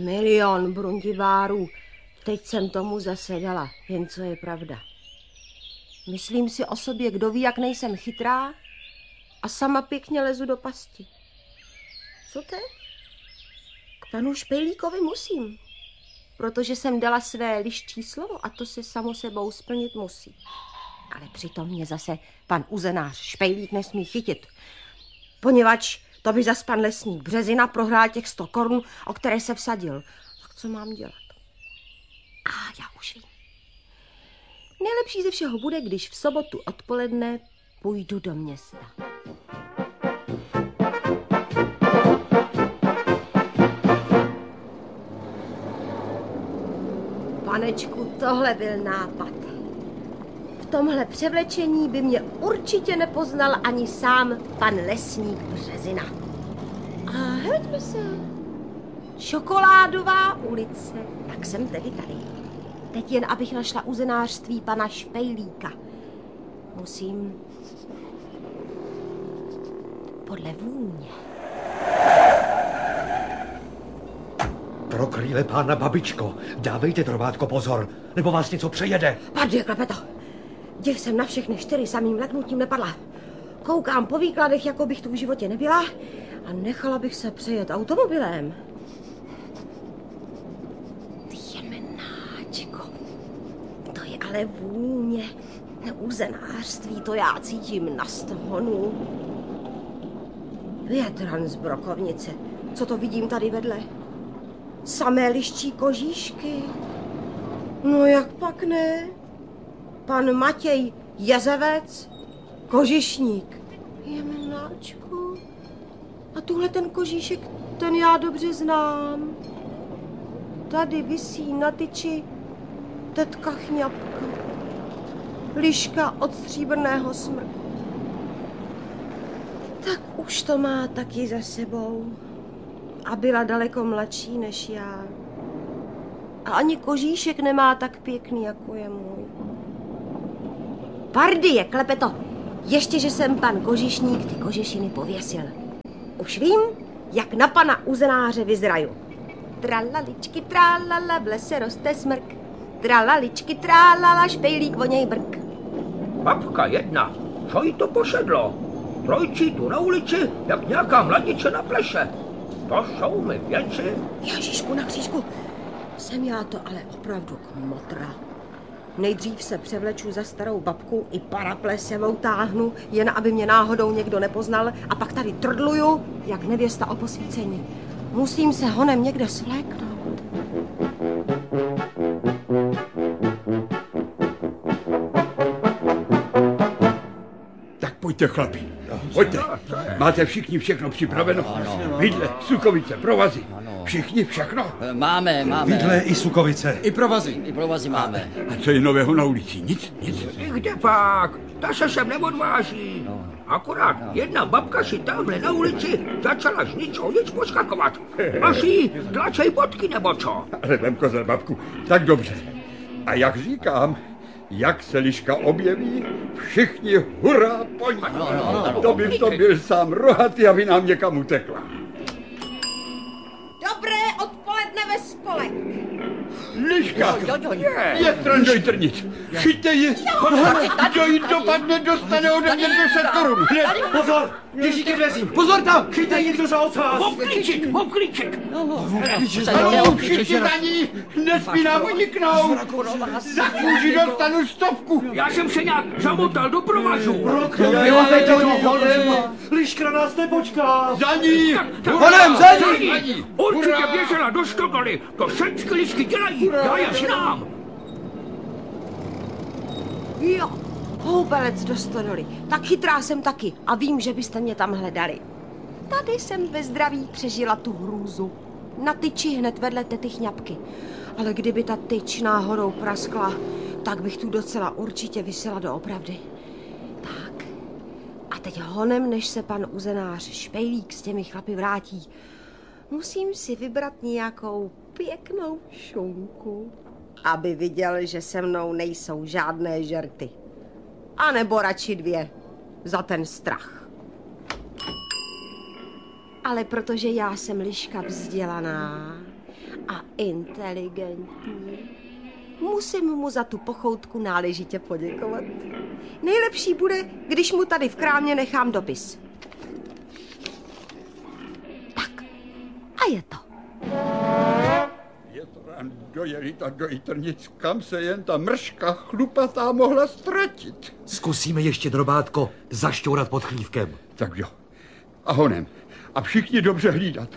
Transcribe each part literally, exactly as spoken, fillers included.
Milion brundibárů. Teď jsem tomu zase dala, jen co je pravda. Myslím si o sobě, kdo ví, jak nejsem chytrá, a sama pěkně lezu do pasti. Co teď? K panu Špejlíkovi musím, protože jsem dala své liščí slovo a to se samo sebou splnit musí. Ale přitom mě zase pan uzenář Špejlík nesmí chytit, poněvadž to by zas pan lesník Březina prohrál těch sto korun, o které se vsadil. Tak co mám dělat? A já už vím. Nejlepší ze všeho bude, když v sobotu odpoledne půjdu do města. Panečku, tohle byl nápad. V tomhle převlečení by mě určitě nepoznal ani sám pan lesník Březina. A hleďme se. Šokoládová ulice. Tak jsem tedy tady. Teď jen, abych našla uzenářství pana Špejlíka. Musím podle vůně. Pro krýle pána babičko, dávejte, trobátko, pozor, nebo vás něco přejede. Pardě, Klepeto. Děch jsem na všechny čtyři samým leknutím nepadla. Koukám po výkladech, jako bych tu v životě nebyla, a nechala bych se přejet automobilem. Ty jemenáčko, to je ale vůně. Uzenářství, to já cítím na stonu. Větran z brokovnice, co to vidím tady vedle? Samé liščí kožíšky. No jak pak ne? Pan Matěj Jezevec, kožišník. Jemenáčku. A tuhle ten kožíšek, ten já dobře znám. Tady visí na tyči tetka Chňapka. Liška od stříbrného smrku. Tak už to má taky za sebou. A byla daleko mladší než já. A ani kožíšek nemá tak pěkný, jako je můj. Pardie, Klepeto, ještě, že jsem pan kožišník ty kožešiny pověsil. Už vím, jak na pana uzenáře vyzraju. Tralaličky, tralala, v lese roste smrk. Tralaličky, tralala, Špejlík voněj brk. Babka jedna, co jí to pošedlo? Trojčí tu na ulici, jak nějaká mladiče na pleše. To jsou mi věci. Ježišku na křížku, jsem já to ale opravdu kmotra. Nejdřív se převleču za starou babku i paraple sebou táhnu, jen aby mě náhodou někdo nepoznal, a pak tady trdluju, jak nevěsta o posvícení. Musím se honem někde svléknout. Tak pojďte, chlapi. Pojďte. Máte všichni všechno připraveno? Vidle, sukovice, provazy. Všichni všechno? Máme, máme. Vidle i sukovice. I provazy. I provazy máme. A co je nového na ulici? Nic? Nic? Kde pak? Ta se sem neodváží. Akorát jedna babka si tamhle na ulici začala z nič o nic poskakovat. Až jí tlačej bodky, nebo co? Ale vem kozel, babku. Tak dobře. A jak říkám, jak se liška objeví, všichni hurá po ní. No, no, no, To bych to byl sám rohatý, aby nám někam utekla. Dobré odpoledne ve spolek. Liška, je trn do trnic. Chyťte ji, kdo jí dopadne, dostane ode mě deset korun. Pozor, běží ke dveřím. Pozor tam, chyťte ji, kdo za ocas. Obklíček, obklíček. Ano, všichni za ní, nesmí nám uniknout. Za kůži dostanu stovku. Já jsem se nějak zamotal do provazu. Vylovejte ho honem, liška na nás nepočká. Za ní, Honem, za ní. Určitě běžela do stodoly. To všechny lišky dělají. Já je znám. Jo, houbelec do stodoly. Tak chytrá jsem taky a vím, že byste mě tam hledali. Tady jsem ve zdraví přežila tu hrůzu. Na tyči hned vedle tety Chňapky. Ale kdyby ta tyč náhodou praskla, tak bych tu docela určitě visela doopravdy. Tak, a teď honem, než se pan uzenář Špejlík s těmi chlapy vrátí, musím si vybrat nějakou pěknou šunku, aby viděl, že se mnou nejsou žádné žerty. A nebo radši dvě, za ten strach. Ale protože já jsem liška vzdělaná, a inteligentní. Musím mu za tu pochoutku náležitě poděkovat. Nejlepší bude, když mu tady v krámě nechám dopis. Tak, a je to. Větrán dojelit a do Jitrnic, kam se jen ta mrška chlupatá mohla ztratit. Zkusíme ještě, drobátko, zašťourat pod chlívkem. Tak jo. A honem. A všichni dobře hlídat.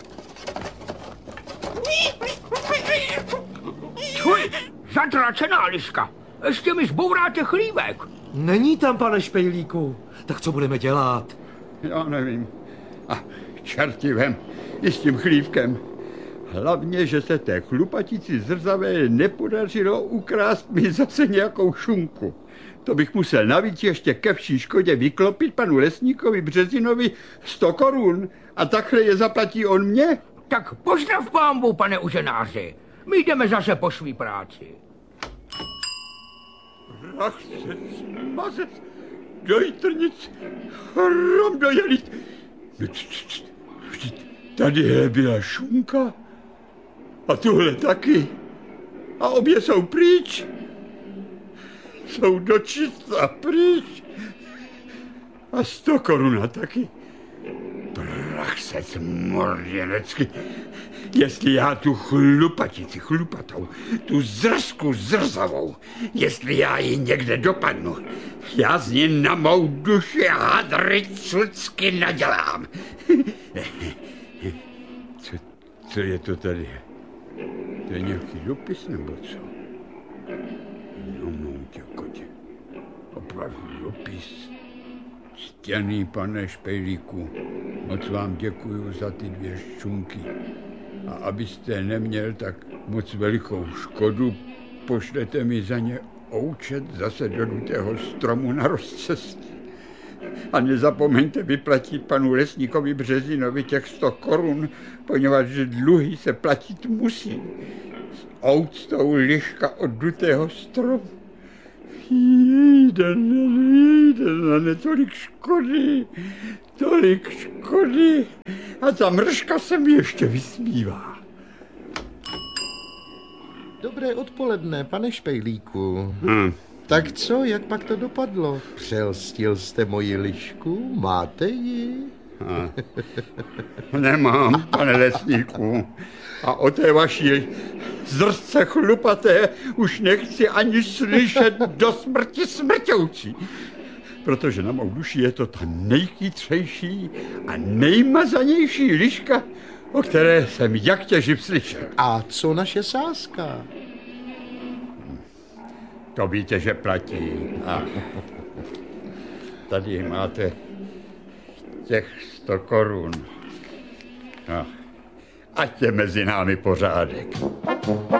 Čuj, zatracená liška. Ještě mi zbouráte chlívek. Není tam, pane Špejlíku. Tak co budeme dělat? Já nevím. A čerti vem, i s tím chlívkem. Hlavně, že se té chlupatici zrzavé nepodařilo ukrást mi zase nějakou šunku. To bych musel navíc ještě ke vší škodě vyklopit panu lesníkovi Březinovi sto korun a takhle je zaplatí on mě. Tak pozdrav pánbu, pane uženáři. My jdeme zase po svý práci. Rachsec, mazec, do Jitrnic, hrom dojelit. Vždyť tady byla šunka a tuhle taky. A obě jsou pryč. Jsou dočista pryč. A sto koruna taky. Prachsec morděnecky. Jestli já tu chlupatici chlupatou, tu zrsku zrzavou, jestli já ji někde dopadnu, já z ní na mou duši hadry cucky nadělám. Co, co je to tady? To je nějaký dopis nebo co? No, mou tě kotě. Opravdu dopis. Ctěný pane Špejlíku, moc vám děkuju za ty dvě ščunky. A abyste neměl tak moc velikou škodu, pošlete mi za ně oučet zase do dutého stromu na rozcestí. A nezapomeňte vyplatit panu lesníkovi Březinovi těch sto korun, poněvadž dluhy se platit musí. S ouctou liška od dutého stromu. Jde, jde, ne, tolik škody, tolik škody. A ta mrška se mi ještě vysmívá. Dobré odpoledne, pane Špejlíku. Hmm. Tak co, jak pak to dopadlo? Přelstil jste moji lišku? Máte ji? A, nemám, pane lesníku. A o té vaší zrstce chlupaté už nechci ani slyšet do smrti smrťoucí. Protože na mou duši je to ta nejchytřejší a nejmazanější liška, o které jsem jak těživ slyšel. A co naše sázka? To víte, že platí. A tady máte těch sto korun. A ať je mezi námi pořádek.